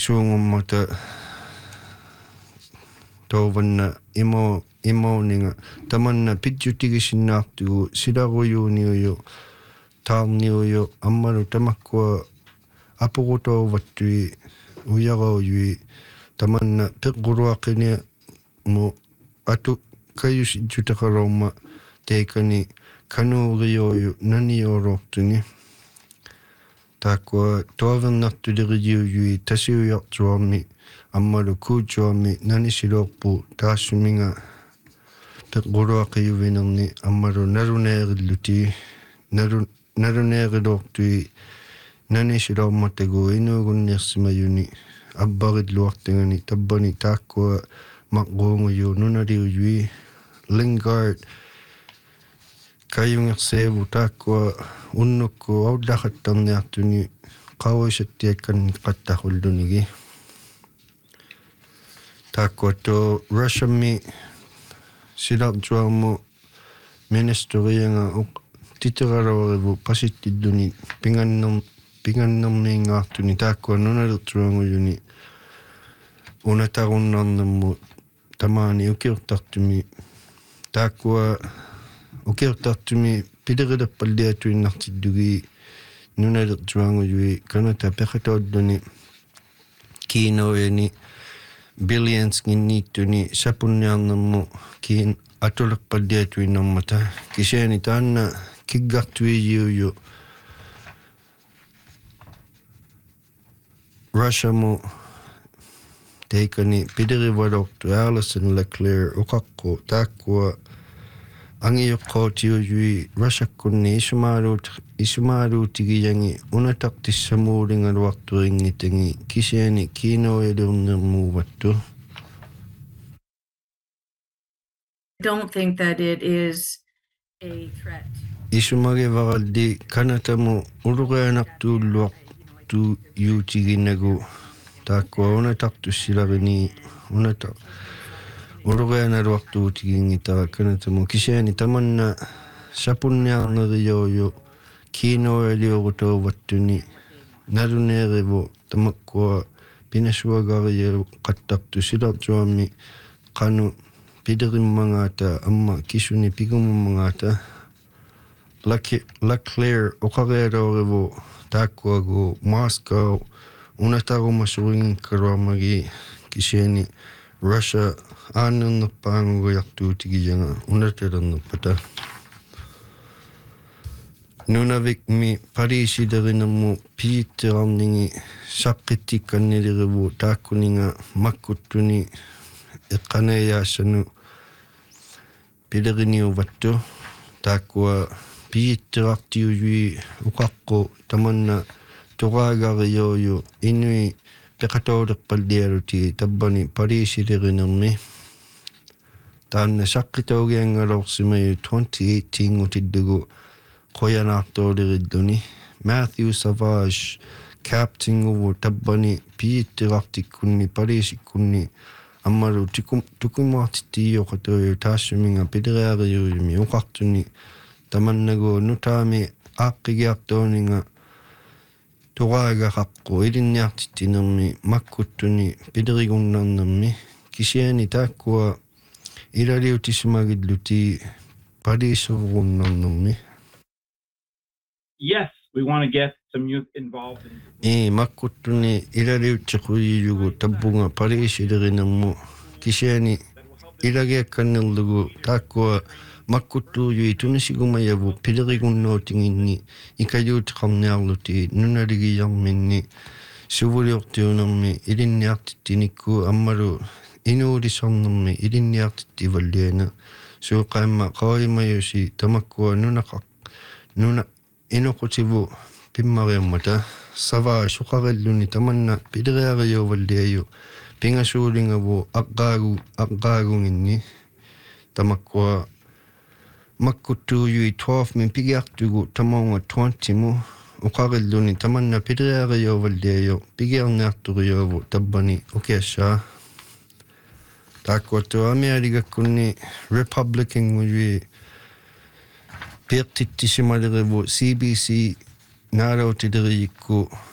suungummata toovanna imoninga tamanna pitjutigisinnaartugu silaruyuuniuyu taarniuyu ammalu tamakkua apurutouvattui uyarouyui tamanna peqquruaqinia mu atu kayusitjutaqarorma teikani kanuurioyu naniorortuni taakua toavernartulirigiuyui tasiuyartuarmi ammalu kuutuarmi nanisiloorpu taassuminga peqquruaqiyuvinerni ammalu naluneerilluti naluneeriloortui nanisiloormatagu inuugunniarsimayuni abbarilluartangani tabbani taakkua maqquunguyu nunaliuyui Lingard kayungerseevu taakkua unnukku aullaqattarniartuni qauisattiakkanni qattaqullunigi taakkua to Russiami silartuarmu ministerianga titeralorivu pasittilluni pingannermiingaartuni taakkua nunalertuanguyuni unatarunnarnermu tamaani ukiortartumi taakkua ukiortartumi pilerilerpalliatuinnartiddugi nunalertuanguyui kanata peqatolluni kiinoyani billions nginniittuni sapunniarnermu kiin atulerpalliatuinnermata kisiani taanna kiggartuijiuyu Russiamu teikani pilerivalortu Alison Leclerc uqaqqu taakkua angiyoqqootiujui Russiakkunni isumaaluutigiyangi unataqtissamuulingaluarturingitangi kisiani kiinoyalurnermuuvattu don't think that it is a threat. Isumagevaralli kanatamu ulureanartuulluartu yuutiginagu taakkua unataqtussilarini ulureanaluartuutigingitara kanatamu kisiani tamanna sapunniarneriyooyu kiinoyaliorutouvattuni naluneerivu tamakkua pinasuagariyalu qattartu silartuarmi qanu piderimmangaata amma kisuni pigummangaata Leclerc uqarialoorivu taakkuagu Moscow unatarumassuringikkaluarmagi kisiani Russia aannernerpaangujartuutigiyanga unatalernerpata nunavik pariisilerinermu piitterarningi saqqittikkannilirivu taakkuninga makkuttuni eqqanayaassanu pileriniuvattu taakkua piitterartiujui uqaqqu tamanna toqaagariyooyu inui peqatoolerpallialuti tabbani pariisilerinermi taanna saqqitaugiangalorsimayu 2018-ngutiddugu qoyanaartoolirilluni Matthew Savage captainguvu tabbani piitterartikkunni pariisikkunni ammalu tukumaartittiioqatoyu taassuminga pileriariyuumi uqartuni tamannagu nutaami aaqqigiartooninga toqaagaqaqqu ilinniartittinermi makkuttuni pilerigunnarnermi kisiani taakkua ilaliutissimagilluti paliiserrunnarnermi Yes, we want to get some youth involved in makkuttuni ilaliuttiquyillugu tabbunga paliisilerinermu kisiani ilagiakkannerlugu taakkua makkuttuujui tunisigumayavu pilerigunnootinginni ikayuutiqarniarluti nunaligiyarminni suvuliortiunermi ilinniartittinikku ammalu inuulisarnermi ilinniartittivalliana suuqaimma qaimayusi tamakkua nuna inuqutivu pimmariammata sava suqarilluni tamanna pileriariuvalliayu pingasuulingavu aqqaagunginni tamakkua makkuttuujui 12 pigiartugu tamaunga 20 uqarilluni tamanna pileriariuvalliayu pigiarniarturiuvu tabbani ukiassaa taakkua amialigakkunni Republican-ngujui piirtittissimalerivu CBC naalautileriikku